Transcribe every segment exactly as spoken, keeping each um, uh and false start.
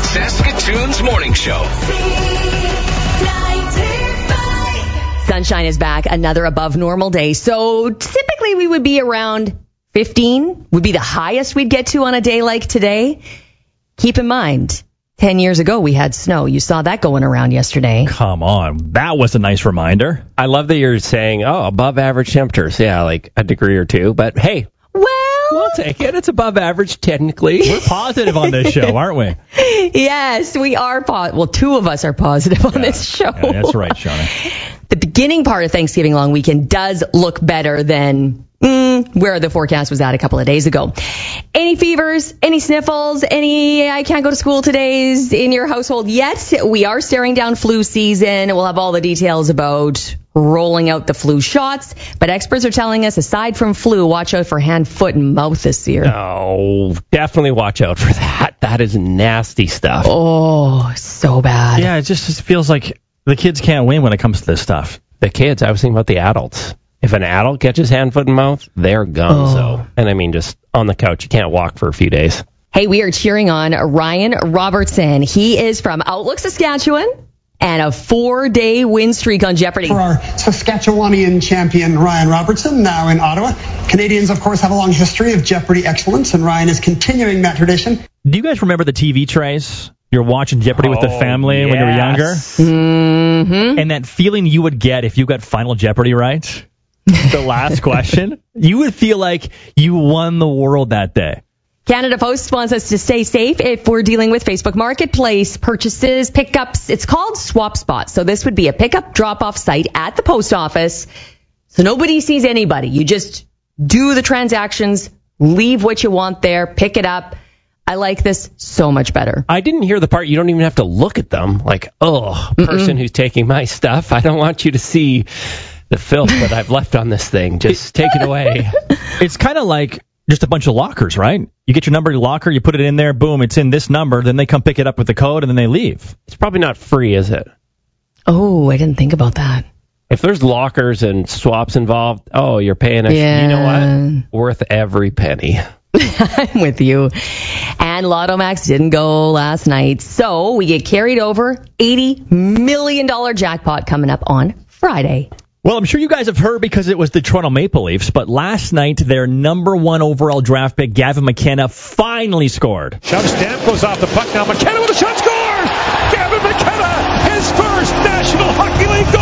Saskatoon's morning show. Sunshine is back, another above normal day. So typically we would be around fifteen, would be the highest we'd get to on a day like today. Keep in mind, ten years ago we had snow. You saw that going around yesterday. Come on. That was a nice reminder. I love that you're saying, oh, above average temperatures. Yeah, like a degree or two. But hey, Well, we'll take it. It's above average technically. We're positive on this show, aren't we? yes, we are. Po- well, two of us are positive on Yeah. this show. Yeah, that's right, Shauna. The beginning part of Thanksgiving long weekend does look better than mm, where the forecast was at a couple of days ago. Any fevers, any sniffles, any I can't go to school todays in your household yet? We are staring down flu season. We'll have all the details about rolling out the flu shots, but experts are telling us aside from flu, watch out for hand, foot, and mouth this year. Oh, definitely watch out for that. That is nasty stuff. Oh, so bad. Yeah, it just, just feels like the kids can't win when it comes to this stuff. The kids, I was thinking about the adults. If an adult catches hand, foot, and mouth, they're gonzo. Oh. And I mean, just on the couch, you can't walk for a few days. Hey, we are cheering on Ryan Robertson. He is from Outlook, Saskatchewan, and a four-day win streak on Jeopardy. For our Saskatchewanian champion, Ryan Robertson, now in Ottawa. Canadians, of course, have a long history of Jeopardy excellence, and Ryan is continuing that tradition. Do you guys remember the T V trays? You're watching Jeopardy with the Oh, family when you were younger? yes. Mm-hmm. And that feeling you would get if you got Final Jeopardy right, the last question, you would feel like you won the world that day. Canada Post wants us to stay safe if we're dealing with Facebook Marketplace purchases, pickups. It's called Swap Spot. So this would be a pickup drop-off site at the post office. So nobody sees anybody. You just do the transactions, leave what you want there, pick it up. I like this so much better. I didn't hear the part you don't even have to look at them. Like, oh, person who's taking my stuff, I don't want you to see the filth that I've left on this thing. Just take it away. It's kind of like just a bunch of lockers, right? You get your number your locker, you put it in there, boom, it's in this number, then they come pick it up with the code, and then they leave. It's probably not free, is it? Oh, I didn't think about that. If there's lockers and swaps involved, oh, you're paying a, Yeah. you know what? Worth every penny. I'm with you. And Lotto Max didn't go last night, so we get carried over. eighty million dollars jackpot coming up on Friday. Well, I'm sure you guys have heard because it was the Toronto Maple Leafs, but last night their number one overall draft pick, Gavin McKenna, finally scored. Chubb Stamkos off the puck now. McKenna with a shot, scores! Gavin McKenna, his first National Hockey League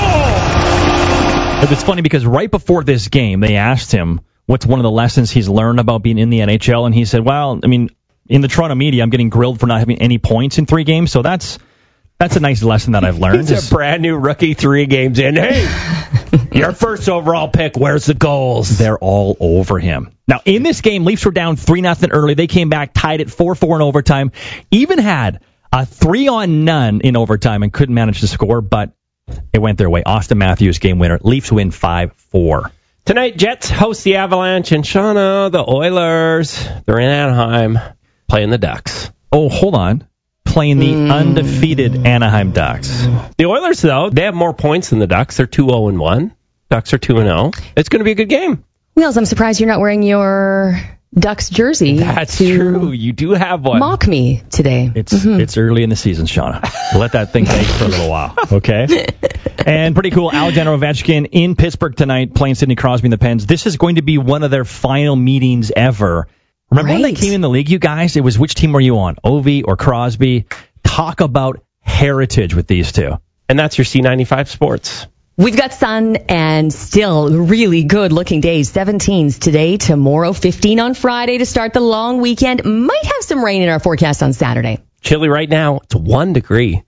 goal! But it's funny because right before this game, they asked him what's one of the lessons he's learned about being in the N H L, and he said, well, I mean, in the Toronto media, I'm getting grilled for not having any points in three games, so that's that's a nice lesson that I've learned. He's a brand new rookie three games in. Hey, your first overall pick, where's the goals? They're all over him. Now, in this game, Leafs were down three nothing early. They came back, tied it four four in overtime, even had a three-on-none in overtime and couldn't manage to score, but it went their way. Austin Matthews, game winner. Leafs win five four. Tonight, Jets host the Avalanche, and Shauna, the Oilers, they're in Anaheim playing the Ducks. Oh, hold on. Playing the mm. undefeated Anaheim Ducks. The Oilers, though, they have more points than the Ducks. They're two oh and one. Ducks are two and oh. It's going to be a good game. Wheels, I'm surprised you're not wearing your Ducks jersey. That's true. You do have one. Mock me today. It's mm-hmm. it's early in the season, Shauna. Let that thing bake for a little while, okay? And pretty cool, Alexander Ovechkin in Pittsburgh tonight playing Sidney Crosby in the Pens. This is going to be one of their final meetings ever. Remember right. when they came in the league, you guys? It was which team were you on, Ovi or Crosby? Talk about heritage with these two. And that's your C ninety-five Sports. We've got sun and still really good-looking days. seventeens today, tomorrow, fifteen on Friday to start the long weekend. Might have some rain in our forecast on Saturday. Chilly right now. It's one degree.